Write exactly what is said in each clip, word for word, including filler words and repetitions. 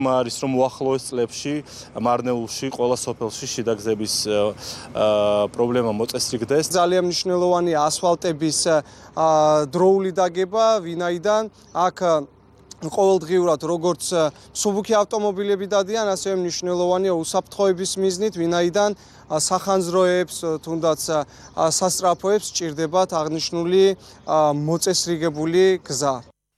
არის რომ უახლოეს წლებში მარნეულში ყველა სოფელში შიდა გზების პრობლემა მოწესრიგდეს. ძალიან მნიშვნელოვანია ასფალტების დროული დაგება, ვინაიდან აქ ყოველდღიურად როგორც მსუბუქი ავტომობილები დადიან, ასევე მნიშვნელოვანია უსაფრთხოების მიზნით, ვინაიდან სახანძროებს, თუნდაც სასწრაფოებს სჭირდებათ აღნიშნული მოწესრიგებული გზა.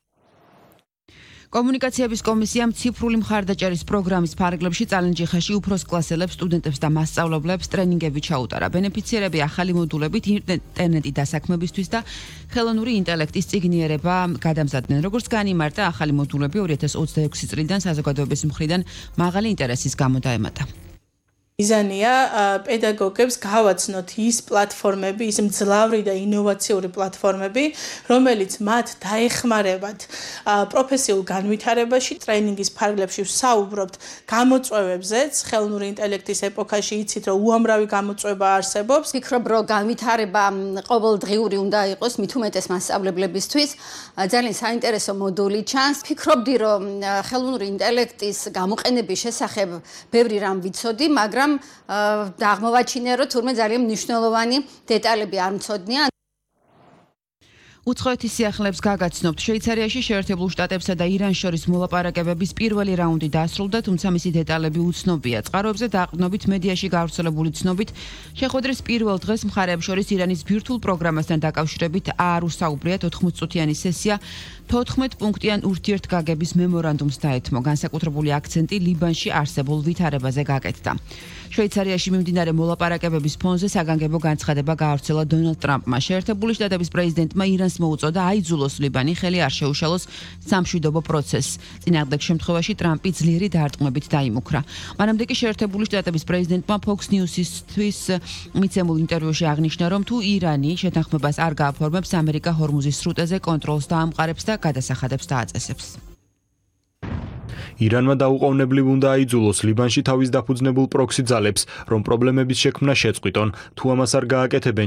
კომუნიკაციების კომისიამ ციფრული მხარდაჭერის პროგრამის ფარგლებში წალენჯიხაში უფროს კლასელებს, სტუდენტებს და მასწავლებლებს ტრენინგები ჩაუტარა. ბენეფიციარები ახალი მოდულებით ინტერნეტი დასაქმებისთვის და ხელოვნური ინტელექტის წიგნიერება გადამზადდნენ. როგორც განიმარტა, ახალი მოდულები ორი ათას ოცდაექვსი წლიდან საზოგადოების მხრიდან მაღალი ინტერესის გამო დაემატა. მიზანია პედაგოგებს გავაცნოთ ის პლატფორმები, ის მძლავრი და ინოვაციური პლატფორმები, რომელიც მათ დაეხმარებათ პროფესიულ განვითარებაში. ტრენინგის ფარგლებში ვსაუბრობთ გამოწვევებზეც. ხელოვნური ინტელექტის ეპოქაში იცით, რომ უამრავი გამოწვევა არსებობს. ვფიქრობ, რომ განვითარება ყოველდღიური უნდა იყოს მით უმეტეს მასწავლებლებისთვის. ძალიან საინტერესო მოდული ჩანს. ვფიქრობდი, რომ ხელოვნური ინტელექტის გამოყენების შესახებ ბევრი რამ ვიცოდი, მაგრამ დაღმოვაჩინე, რომ თურმე ძალიან მნიშვნელოვანი დეტალები არ მცოდნია. უცხოეთის სიახლეებს გაგაცნობთ. შვეიცარიაში შეერთებულ შტატებსა და ირანს შორის მოლაპარაკებების პირველი რაუნდი დასრულდა, თუმცა მისი დეტალები უცნობია. წყაროებზე დაყრდნობით მედიაში გავრცელებული ცნობით, შეხვედრის პირველ დღეს მხარეებს შორის ირანის ბირთვულ პროგრამასთან დაკავშირებით არ უსაუბრიათ ოთხმოცწუთიანი სესია თოთხმეტ პუნქტიან ურთიერთგაგების მემორანდუმს დაეთმო. განსაკუთრებული აქცენტი ლიბანში არსებულ ვითარებაზე გაკეთდა. შვეიცარიაში მიმდინარე მოლაპარაკებების ფონზე საგანგებო განცხადება გაავრცელა დონალდ ტრამპმა. შეერთებული შტატების პრეზიდენტმა ირანს მოუწოდა აიძულოს ლიბანი, ხელი არ შეუშალოს სამშვიდობო პროცესს. წინააღმდეგ შემთხვევაში ტრამპი ძლიერი დარტყმებით დაიმუქრა. მანამდე კი შეერთებული შტატების პრეზიდენტმა Fox News-ისთვის მიცემულ ინტერვიუში აღნიშნა, რომ თუ ირანი შეთანხმებას არ გააფორმებს, ამერიკა ჰორმუზის სრუტეზე კონტროლს დაამყარებს და გადასახადებს დააწესებს. ირანმა დაუყოვნებლივ უნდა აიძულოს ლიბანში თავის დაფუძნებულ პროქსი ძალებს, რომ პრობლემების შექმნა შეწყვიტონ. თუ ამას არ გააკეთებენ,